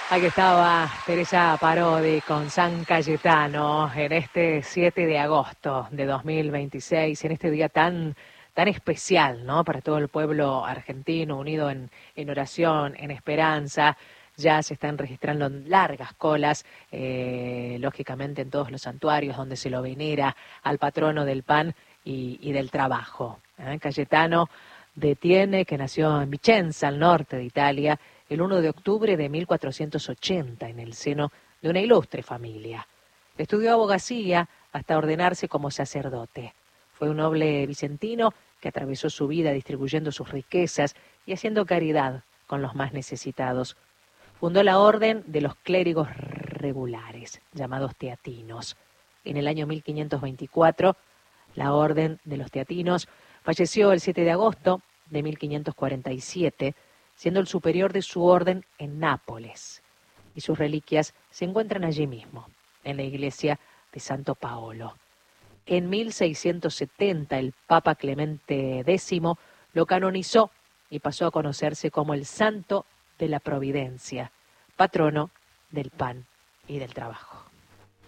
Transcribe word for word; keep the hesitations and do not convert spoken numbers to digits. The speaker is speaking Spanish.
Aquí estaba Teresa Parodi con San Cayetano en este siete de agosto de dos mil veintiséis, en este día tan, tan especial, ¿no? Para todo el pueblo argentino unido en, en oración, en esperanza. Ya se están registrando largas colas, eh, lógicamente en todos los santuarios donde se lo venera al patrono del pan y, y del trabajo. ¿eh? Cayetano de Tiene, que nació en Vicenza, al norte de Italia, el uno de octubre de mil cuatrocientos ochenta, en el seno de una ilustre familia. Estudió abogacía hasta ordenarse como sacerdote. Fue un noble vicentino que atravesó su vida distribuyendo sus riquezas y haciendo caridad con los más necesitados. Fundó la Orden de los Clérigos Regulares, llamados teatinos. En el año mil quinientos veinticuatro, la Orden de los Teatinos falleció el siete de agosto de mil quinientos cuarenta y siete, siendo el superior de su orden en Nápoles, y sus reliquias se encuentran allí mismo, en la iglesia de Santo Paolo. En mil seiscientos setenta el Papa Clemente décimo lo canonizó y pasó a conocerse como el Santo de la Providencia, patrono del pan y del trabajo.